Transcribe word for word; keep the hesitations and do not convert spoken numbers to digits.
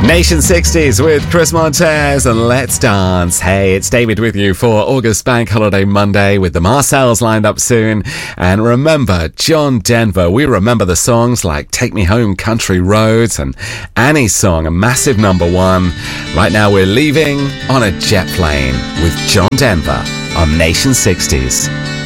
Nation sixties with Chris Montez and Let's Dance. Hey, it's David with you for August Bank Holiday Monday with the Marcells lined up soon. And remember, John Denver. We remember the songs like Take Me Home, Country Roads, and Annie's song, a massive number one. Right now we're leaving on a jet plane with John Denver on Nation sixties.